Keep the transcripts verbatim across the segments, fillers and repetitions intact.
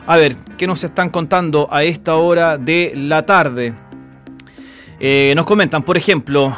A ver, ¿qué nos están contando a esta hora de la tarde? Eh, nos comentan, por ejemplo,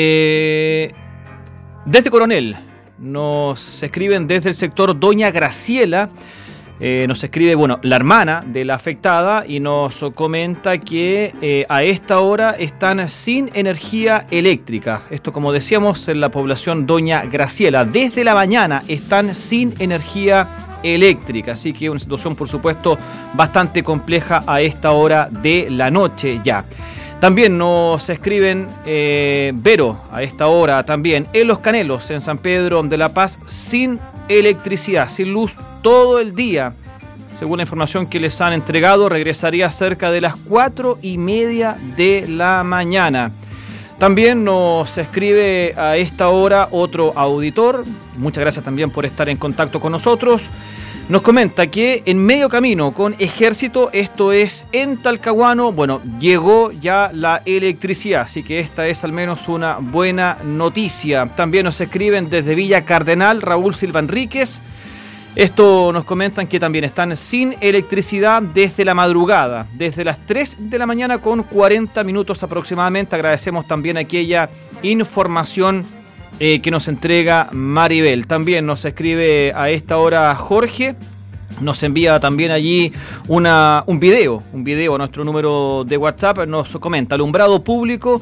eh, desde Coronel, nos escriben desde el sector Doña Graciela, eh, nos escribe, bueno, la hermana de la afectada y nos comenta que eh, a esta hora están sin energía eléctrica. Esto, como decíamos, en la población Doña Graciela. Desde la mañana están sin energía eléctrica, así que una situación, por supuesto, bastante compleja a esta hora de la noche ya. También nos escriben eh, Vero a esta hora también en Los Canelos, en San Pedro de la Paz, sin electricidad, sin luz todo el día. Según la información que les han entregado, regresaría cerca de las cuatro y media de la mañana. También nos escribe a esta hora otro auditor. Muchas gracias también por estar en contacto con nosotros. Nos comenta que en medio camino con Ejército, esto es en Talcahuano, bueno, llegó ya la electricidad, así que esta es al menos una buena noticia. También nos escriben desde Villa Cardenal, Raúl Silva Enríquez. Esto nos comentan que también están sin electricidad desde la madrugada, desde las tres de la mañana con cuarenta minutos aproximadamente. Agradecemos también aquella información Eh, que nos entrega Maribel. También nos escribe a esta hora Jorge, nos envía también allí una, un video, un video a nuestro número de WhatsApp, nos comenta, alumbrado público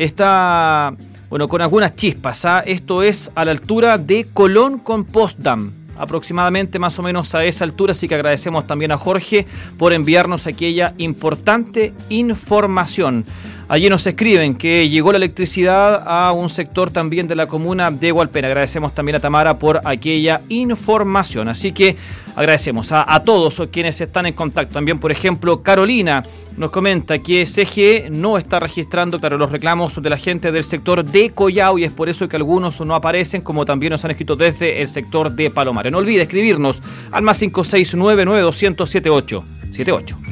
está, bueno, con algunas chispas, ¿ah? Esto es a la altura de Colón con Potsdam, aproximadamente más o menos a esa altura, así que agradecemos también a Jorge por enviarnos aquella importante información. Allí nos escriben que llegó la electricidad a un sector también de la comuna de Hualpén. Agradecemos también a Tamara por aquella información. Así que agradecemos a, a todos quienes están en contacto. También, por ejemplo, Carolina nos comenta que C G E no está registrando, claro, los reclamos de la gente del sector de Collao y es por eso que algunos no aparecen, como también nos han escrito desde el sector de Palomares. No olvide escribirnos al más cinco seis nueve nueve dos cero siete ocho siete ocho.